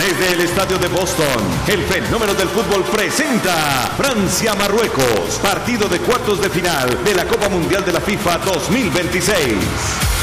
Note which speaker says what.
Speaker 1: Desde el estadio de Boston, el fenómeno del fútbol presenta Francia-Marruecos, partido de cuartos de final de la Copa Mundial de la FIFA 2026.